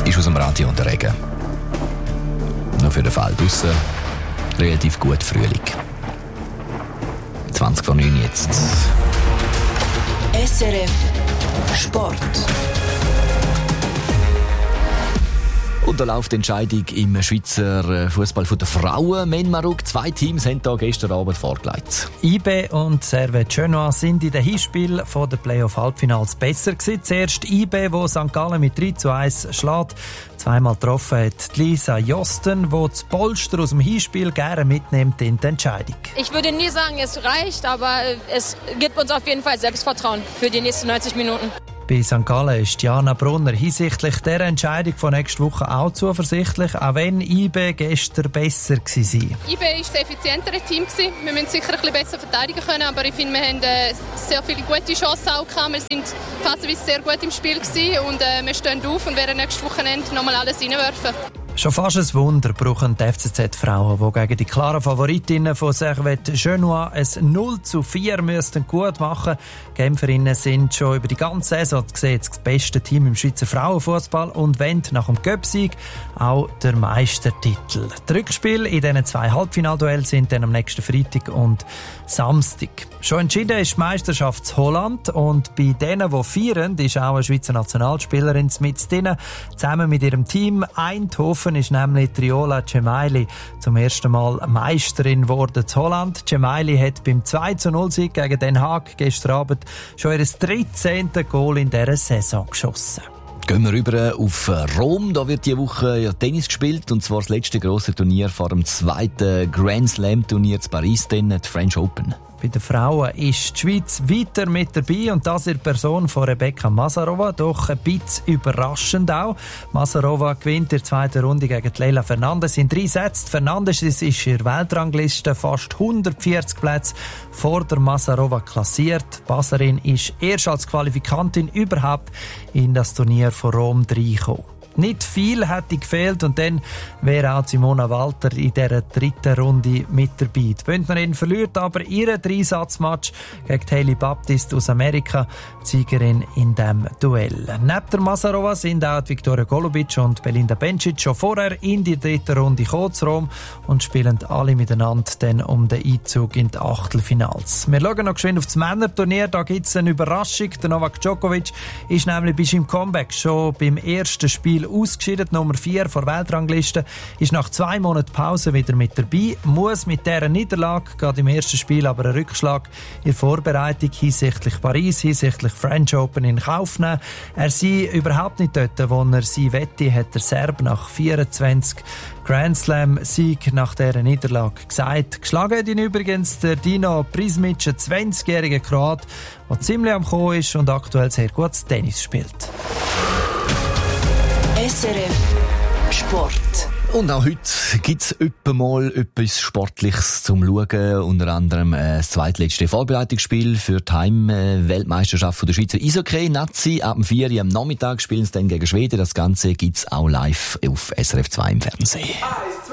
ist aus dem Radio und der Regen. Noch für den Fall draussen relativ gut Frühling. 20 vor 9 jetzt. SRF Sport. Und da läuft die Entscheidung im Schweizer Fußball der Frauen. Menmaruk, 2 Teams haben da gestern Abend vorgelegt. IB und Servette Genoa sind in den Hinspielen der Playoff-Halbfinals besser gewesen. Zuerst IB, wo St. Gallen mit 3:1 schlägt. Zweimal getroffen hat Lisa Josten, die das Polster aus dem Hinspiel gerne mitnimmt in die Entscheidung. Ich würde nie sagen, es reicht, aber es gibt uns auf jeden Fall Selbstvertrauen für die nächsten 90 Minuten. Bei St. Gallen ist Diana Brunner hinsichtlich dieser Entscheidung von nächster Woche auch zuversichtlich, auch wenn IB gestern besser war. IB war das effizientere Team. Wir müssen sicher ein bisschen besser verteidigen können, aber ich finde, wir haben sehr viele gute Chancen auch gehabt. Wir sind phasenweise sehr gut im Spiel gewesen und wir stehen auf und werden nächstes Wochenende nochmal alles reinwerfen. Schon fast ein Wunder brauchen die FCZ-Frauen, die gegen die klaren Favoritinnen von Servette Genoa ein 0:4 müssten gut machen. Die Genferinnen sind schon über die ganze Saison das beste Team im Schweizer Frauenfußball und wollen nach dem Cup-Sieg auch der Meistertitel. Die Rückspiele in diesen 2 Halbfinalduellen sind dann am nächsten Freitag und Samstag. Schon entschieden ist die Meisterschaft in Holland und bei denen, die feiern, ist auch eine Schweizer Nationalspielerin mit drin. Zusammen mit ihrem Team Eindhoven ist nämlich Triola Cemaili zum ersten Mal Meisterin geworden in Holland. Cemaili hat beim 2:0-Sieg gegen Den Haag gestern Abend schon ihr 13. Goal in dieser Saison geschossen. Gehen wir rüber auf Rom. Da wird diese Woche Tennis gespielt, und zwar das letzte grosse Turnier vor dem 2. Grand Slam Turnier zu Paris, dann die French Open. Bei den Frauen ist die Schweiz weiter mit dabei, und das in der Person von Rebecca Masarova, doch ein bisschen überraschend auch. Masarova gewinnt in der 2. Runde gegen Leila Fernandes in 3 Sätzen. Fernandes ist in der Weltrangliste fast 140 Plätze vor der Masarova klassiert. Die Baserin ist erst als Qualifikantin überhaupt in das Turnier von Rom reingekommen. Nicht viel hätte gefehlt, und dann wäre auch Simona Walter in dieser 3. Runde mit dabei. Die Bündnerin verliert aber ihren 3-Satz-Match gegen Hailey Baptiste aus Amerika, die Siegerin in diesem Duell. Neben der Masarova sind auch Viktoria Golubic und Belinda Bencic schon vorher in die 3. Runde gekommen zu Rom und spielen alle miteinander dann um den Einzug in die Achtelfinals. Wir schauen noch geschwind auf das Männerturnier. Da gibt es eine Überraschung. Der Novak Djokovic ist nämlich bei seinem Comeback schon beim ersten Spiel ausgeschieden. Nummer 4 vor Weltrangliste ist nach 2 Monaten Pause wieder mit dabei, muss mit dieser Niederlage gerade im ersten Spiel aber einen Rückschlag in der Vorbereitung hinsichtlich Paris, hinsichtlich French Open in Kauf nehmen. Er sei überhaupt nicht dort, wo er sie wette, hat der Serb nach 24 Grand Slam-Sieg nach dieser Niederlage gesagt. Geschlagen hat ihn übrigens der Dino Prismic, ein 20-jähriger Kroat, der ziemlich am Kommen ist und aktuell sehr gutes Tennis spielt. SRF Sport. Und auch heute gibt es mal etwas Sportliches zum Schauen. Unter anderem das zweitletzte Vorbereitungsspiel für die Heim-Weltmeisterschaft der Schweizer Eishockey-Nazi. Ab dem 4 Uhr am Nachmittag spielen sie dann gegen Schweden. Das Ganze gibt es auch live auf SRF 2 im Fernsehen.